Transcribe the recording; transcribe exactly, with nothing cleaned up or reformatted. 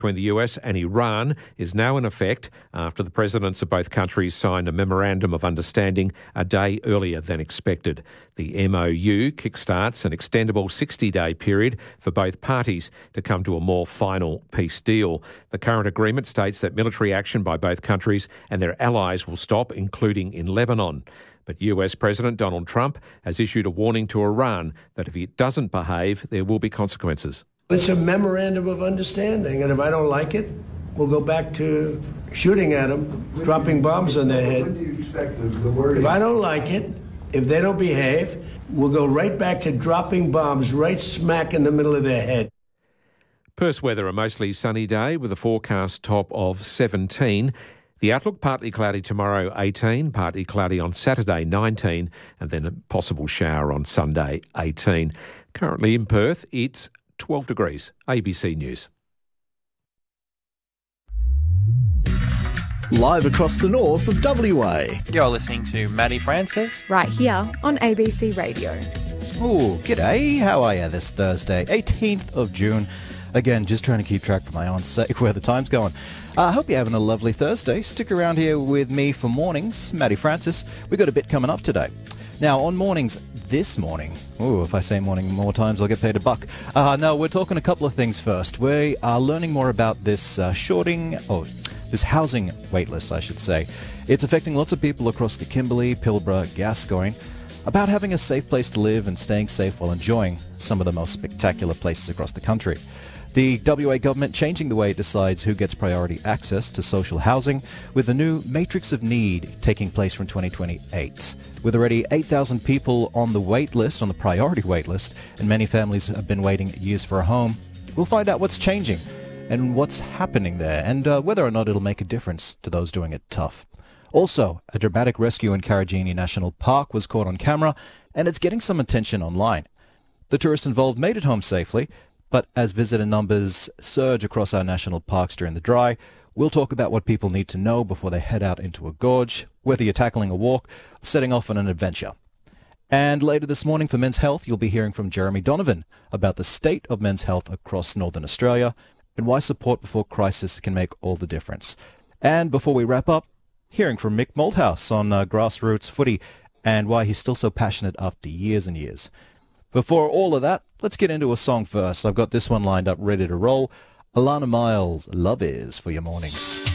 between the U S and Iran is now in effect after the presidents of both countries signed a memorandum of understanding a day earlier than expected. The M O U kickstarts an extendable sixty-day period for both parties to come to a more final peace deal. The current agreement states that military action by both countries and their allies will stop, including in Lebanon. But U S President Donald Trump has issued a warning to Iran that if it doesn't behave, there will be consequences. It's a memorandum of understanding, and if I don't like it, we'll go back to shooting at them, dropping bombs on their head. When do you expect the, the word? If I don't like it, if they don't behave, we'll go right back to dropping bombs right smack in the middle of their head. Perth weather, a mostly sunny day with a forecast top of seventeen. The outlook, partly cloudy tomorrow, eighteen, partly cloudy on Saturday, nineteen, and then a possible shower on Sunday, eighteen. Currently in Perth, it's twelve degrees. A B C News. Live across the north of W A. You're listening to Maddie Francis. Right here on A B C Radio. Ooh, g'day. How are you this Thursday, eighteenth of June? Again, just trying to keep track for my own sake where the time's going. I uh, hope you're having a lovely Thursday. Stick around here with me for mornings. Maddie Francis. We've got a bit coming up today. Now, on mornings this morning, ooh, if I say morning more times, I'll get paid a buck. Uh, no, we're talking a couple of things first. We are learning more about this uh, shorting, oh, this housing waitlist, I should say. It's affecting lots of people across the Kimberley, Pilbara, Gascoyne, about having a safe place to live and staying safe while enjoying some of the most spectacular places across the country. The W A government changing the way it decides who gets priority access to social housing, with the new Matrix of Need taking place from twenty twenty-eight. With already eight thousand people on the wait list, on the priority wait list, and many families have been waiting years for a home, we'll find out what's changing and what's happening there, and uh, whether or not it'll make a difference to those doing it tough. Also, a dramatic rescue in Karijini National Park was caught on camera, and it's getting some attention online. The tourists involved made it home safely, but as visitor numbers surge across our national parks during the dry, we'll talk about what people need to know before they head out into a gorge, whether you're tackling a walk or setting off on an adventure. And later this morning for Men's Health, you'll be hearing from Jeremy Donovan about the state of men's health across Northern Australia and why support before crisis can make all the difference. And before we wrap up, hearing from Mick Malthouse on uh, grassroots footy and why he's still so passionate after years and years. Before all of that, let's get into a song first. I've got this one lined up ready to roll. Alana Miles, Love Is, for your mornings.